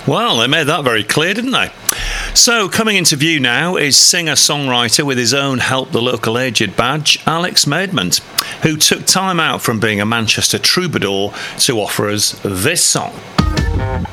Well, they made that very clear, didn't they? So, coming into view now is singer-songwriter with his own Help the Local Aged badge, Alex Maidment, who took time out from being a Manchester troubadour to offer us this song.